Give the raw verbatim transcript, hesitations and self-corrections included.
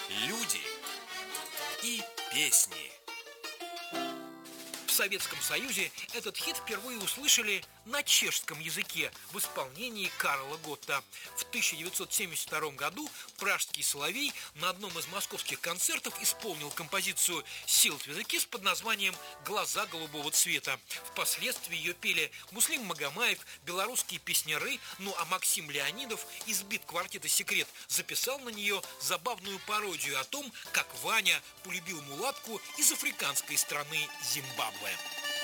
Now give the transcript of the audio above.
Люди и песни. В Советском Союзе этот хит впервые услышали на чешском языке в исполнении Карла Готта. В тысяча девятьсот семьдесят втором году пражский соловей на одном из московских концертов исполнил композицию Силт Визакис под названием «Глаза голубого цвета». Впоследствии ее пели Муслим Магомаев, белорусские песняры, ну а Максим Леонидов из бит-квартета «Секрет» записал на нее забавную пародию о том, как Ваня полюбил мулатку из африканской страны Зимбабве.